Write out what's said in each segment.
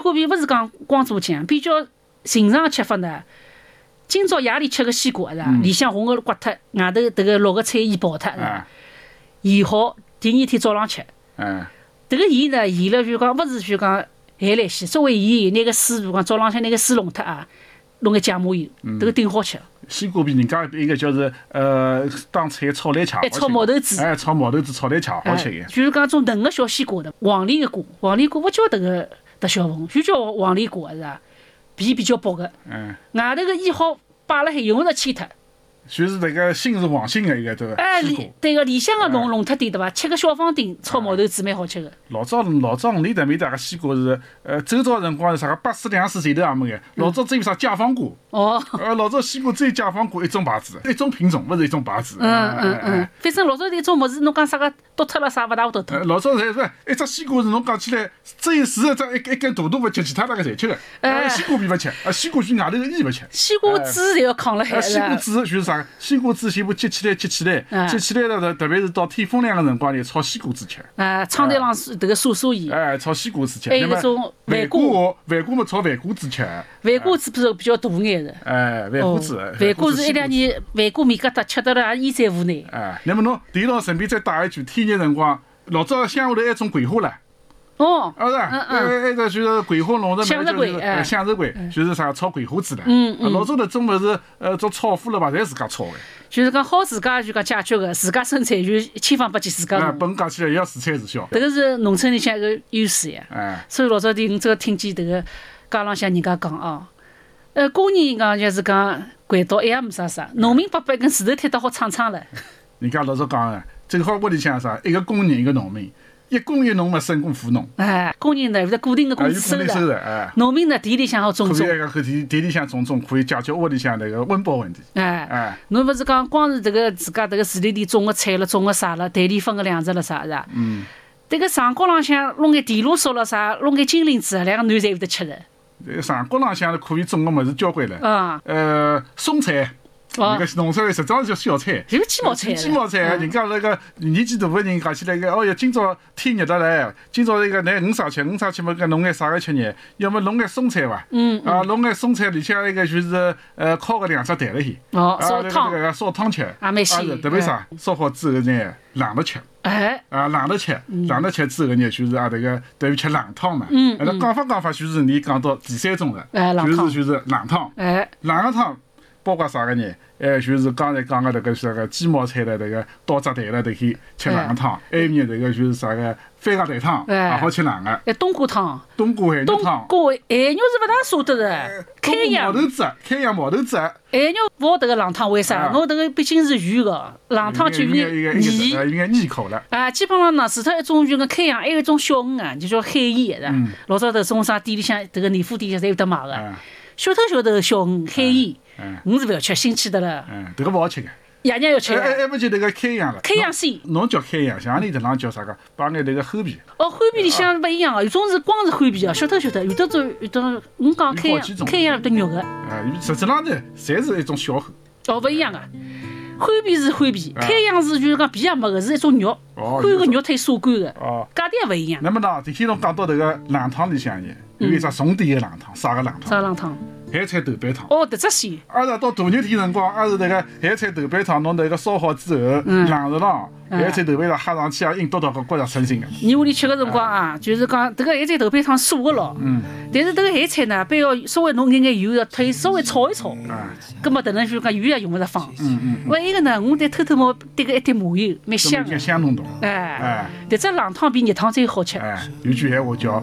瓜皮勿是讲光做酱，比较寻常吃法呢。今朝夜里吃个西瓜是吧？里向红个刮脱，外头迭个绿个菜叶爆脱是吧？腌好，第二天早浪吃。迭个盐呢，盐了就讲勿是就讲咸来稀，稍微盐，拿个水如讲早浪向拿个水弄脱啊，弄个芥末油，迭个顶好吃。 西瓜皮人家一个就是当菜炒来吃， 炒毛豆子， 炒毛豆子炒来吃好吃个。 就是讲种嫩个小西瓜的，黄钿个瓜，黄钿瓜勿叫迭个小凤，就叫黄钿瓜是吧？皮比较薄个，外头个腌好摆辣海，用勿着切脱。 就是那个心是黄心的一个这个西瓜。 对个，里向个弄脱点对伐？切个小方丁炒毛豆子蛮好吃个。 老早屋里头面搭个西瓜是周朝辰光是啥个80两水前头也没个，老早只有啥解放瓜。老早西瓜只有解放瓜一种牌子，一种品种，勿是一种牌子。 反正老早一种物事，侬讲啥个剁脱了啥勿大会剁脱。 老早侪是一只西瓜是侬讲起来只有树一根大勿吃，其他那个侪吃个。西瓜皮勿吃，西瓜皮外头个叶勿吃。 西瓜籽侪要扛辣海。 西瓜籽就是啥？西瓜籽全部接起来了，特别是到天风凉个辰光里炒西瓜籽吃。 窗台浪迭个撒盐。 炒西瓜籽吃。 还有种饭瓜嘛炒饭瓜籽吃。 饭瓜籽比较大眼个。 饭瓜籽。 饭瓜是一两年饭瓜面疙瘩吃得了也衣衫无奈。 那么侬电脑顺便再打一句，天热辰光，老早乡下头还种桂花唻。是那个就是桂花弄的， 向日葵， 向日葵就是啥炒桂花籽唻。老早头种物事，做炒货了吧，侪自家炒的。 就是讲好自家就讲解决个，自家生产就千方百计自家弄。 本讲起来也要自产自销。 迭个是农村里向一个优势呀。所以老早点我这个听见迭个街浪向人家讲哦，工人讲就是讲掼到一样没啥，农民伯伯跟石头摊到好撑撑了。 人家老早讲个，正好屋里向啥，一个工人一个农民。一工一农嘛，胜过富农。工人呢有得固定的工资收入。农民呢地里向好种种。 可以地里向种种，可以解决屋里向那个温饱问题。 侬勿是讲光是迭个自家迭个树林里种个菜了，种个啥了，田里分个粮食了啥是吧？迭个上高浪向弄眼田螺烧了啥，弄眼金铃子，两个囡侪有得吃的。 上高浪向可以种个物事交关了。松菜。那个农村实际上叫小菜， 就是鸡毛菜。 鸡毛菜，人家那个年纪大个人讲起来个，哦哟，今朝天热了唻，今朝那个拿五啥吃嘛，搿弄眼啥个吃呢？要么弄眼松菜伐？弄眼松菜里向那个就是烤个两只蛋了去。 烧汤。 烧汤吃。 也蛮鲜。 特别啥？烧好之后呢，冷着吃。冷着吃之后呢，就是迭个等于吃冷汤嘛。讲法就是你讲到第三种了，就是冷汤。冷个汤。包括啥个呢？就是刚才讲个迭个啥个鸡毛菜的迭个刀汁蛋了，都可以吃冷个汤。还有呢，迭个就是啥个番茄蛋汤，也好吃冷个。 冬瓜汤。 冬瓜海肉汤。 冬瓜海肉是勿大舍得的。开阳毛豆子。 海肉勿好迭个冷汤，为啥？我迭个毕竟是鱼个，冷汤就有眼腻。 有眼腻口了。 基本上呢，除脱一种就跟开阳，还有一种小鱼啊，就叫海盐是吧？老早头种啥店里向迭个年货店侪有得卖个。小头小鱼海盐。我是勿要吃，腥气的了。 迭个勿好吃个。 爷娘要吃。 还不就迭个开阳了。 开阳鲜。 侬叫开阳，像阿里迭浪叫啥个？摆眼迭个齁皮。 齁皮里向勿一样个，有种是光是齁皮哦，小头，有的我讲开阳有得肉个。 实际浪头侪是一种小齁。 勿一样个。齁皮是齁皮，开阳是就是讲皮也没个，是一种肉，干个肉腿晒干个，价钿也勿一样。 那么呢，天侬讲到迭个冷汤里向呢，有一只重点个冷汤，啥个冷汤？ 啥冷汤？ 海菜豆瓣汤。 迭只鲜。 是到大热天辰光，是迭个海菜豆瓣汤，侬迭个烧好之后，冷着浪，海菜豆瓣汤喝上去也硬叨叨个，觉着清新个。 你屋里吃个辰光啊，就是讲迭个海菜豆瓣汤素个咯。但是迭个海菜呢，必要稍微弄眼油，要推稍微炒一炒。葛末迭能就讲油也用勿着放。还有一个呢，我得偷偷摸滴个一滴麻油，蛮香个。 香浓浓。迭只冷汤比热汤最好吃。有句闲话叫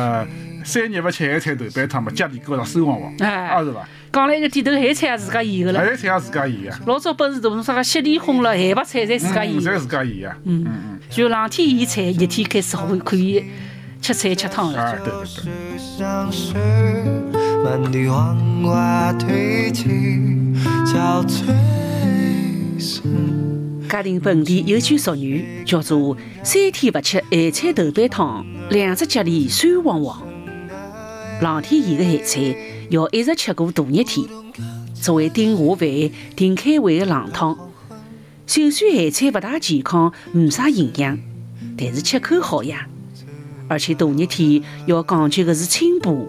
3日勿吃海菜豆瓣汤嘛，家里觉着收旺旺。是伐？ 讲了一个点，迭个海菜也自家腌个了。 海菜也自家腌个。 老早本事大，侬啥个雪里红了、海白菜侪自家腌。 侪自家腌个。 就冷天腌菜，热天开始可以吃菜吃汤了。 对。 家庭本地有句俗语叫做3天勿吃海菜豆瓣汤，2只脚里酸汪汪。冷天腌个海菜要一直吃过大热天，作为顶下饭、顶开胃的冷汤。就算海菜勿大健康，没啥营养，但是吃口好呀。而且大热天要讲究的是清补，